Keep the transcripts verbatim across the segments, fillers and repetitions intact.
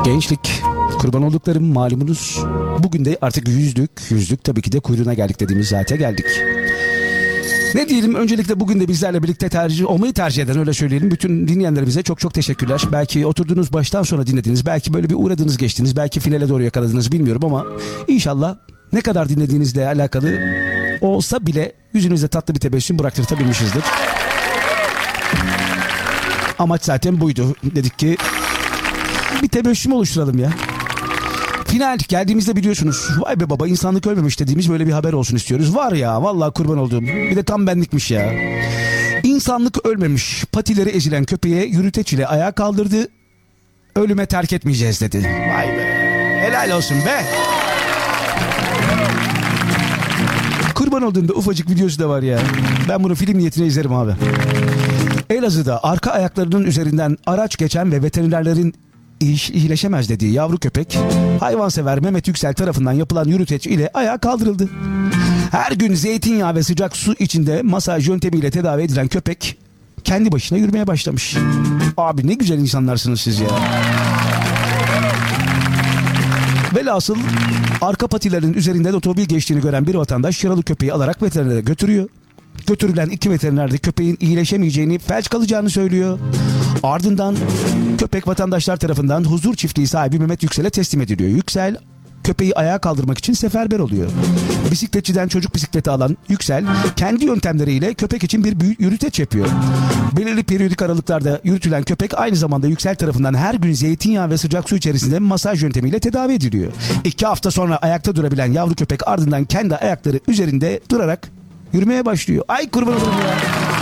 Gençlik, kurban olduklarım malumunuz. Bugün de artık yüzdük, yüzdük tabii ki de kuyruğuna geldik dediğimiz saate geldik. Ne diyelim, öncelikle bugün de bizlerle birlikte tercih olmayı tercih eden, öyle söyleyelim, bütün dinleyenlerimize çok çok teşekkürler. Belki oturduğunuz baştan sona dinlediniz, belki böyle bir uğradınız geçtiniz, belki finale doğru yakaladınız, bilmiyorum ama inşallah ne kadar dinlediğinizle alakalı olsa bile yüzünüzde tatlı bir tebessüm bıraktırtabilmişizdir. Amaç zaten buydu. Dedik ki bir tebessüm oluşturalım ya. Final geldiğimizde biliyorsunuz, vay be baba insanlık ölmemiş dediğimiz böyle bir haber olsun istiyoruz. Var ya, vallahi kurban olduğum, bir de tam benlikmiş ya. İnsanlık ölmemiş, patileri ezilen köpeğe yürüteç ile ayağa kaldırdı, ölüme terk etmeyeceğiz dedi. Vay be, helal olsun be. Kurban olduğumda ufacık videosu da var ya. Ben bunu film niyetine izlerim abi. Elazığ'da arka ayaklarının üzerinden araç geçen ve veterinerlerin İş, iyileşemez dediği yavru köpek, hayvansever Mehmet Yüksel tarafından yapılan yürüteç ile ayağa kaldırıldı. Her gün zeytinyağı ve sıcak su içinde masaj yöntemiyle tedavi edilen köpek kendi başına yürümeye başlamış. Abi ne güzel insanlarsınız siz ya. Velhasıl arka patilerin üzerinden otomobil geçtiğini gören bir vatandaş yaralı köpeği alarak veterinere götürüyor. Götürülen iki veteriner de köpeğin iyileşemeyeceğini, felç kalacağını söylüyor. Ardından köpek vatandaşlar tarafından huzur çiftliği sahibi Mehmet Yüksel'e teslim ediliyor. Yüksel köpeği ayağa kaldırmak için seferber oluyor. Bisikletçiden çocuk bisikleti alan Yüksel kendi yöntemleriyle köpek için bir büyük yürüteç yapıyor. Belirli periyodik aralıklarda yürütülen köpek aynı zamanda Yüksel tarafından her gün zeytinyağı ve sıcak su içerisinde masaj yöntemiyle tedavi ediliyor. İki hafta sonra ayakta durabilen yavru köpek ardından kendi ayakları üzerinde durarak yürümeye başlıyor. Ay kurban olurum ya.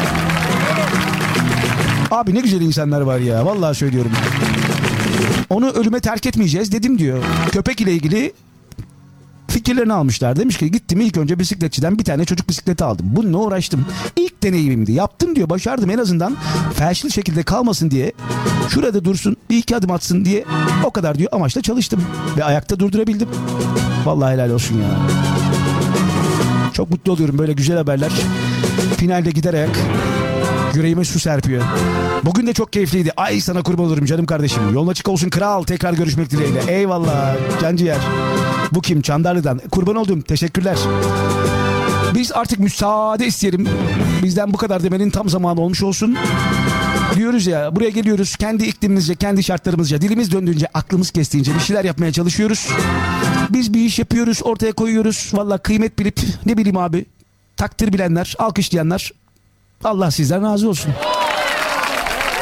Abi ne güzel insanlar var ya. Vallahi söylüyorum. Onu ölüme terk etmeyeceğiz dedim diyor. Köpek ile ilgili fikirlerini almışlar. Demiş ki gittim ilk önce bisikletçiden bir tane çocuk bisikleti aldım. Bununla uğraştım. İlk deneyimimdi. Yaptım diyor. Başardım, en azından felçli şekilde kalmasın diye. Şurada dursun, bir iki adım atsın diye. O kadar diyor amaçla çalıştım. Ve ayakta durdurabildim. Vallahi helal olsun ya. Çok mutlu oluyorum böyle güzel haberler. Finalde gider ayak yüreğime su serpiyor. Bugün de çok keyifliydi. Ay sana kurban olurum canım kardeşim. Yolun açık olsun kral. Tekrar görüşmek dileğiyle. Eyvallah canciğer. Bu kim? Çandarlı'dan. Kurban oldum. Teşekkürler. Biz artık müsaade isteyelim. Bizden bu kadar demenin tam zamanı olmuş olsun. Diyoruz ya, buraya geliyoruz. Kendi iklimimizce, kendi şartlarımızca, dilimiz döndüğünce, aklımız kestiğince bir şeyler yapmaya çalışıyoruz. Biz bir iş yapıyoruz, ortaya koyuyoruz. Vallahi kıymet bilip, ne bileyim abi, takdir bilenler, alkışlayanlar, Allah sizden razı olsun.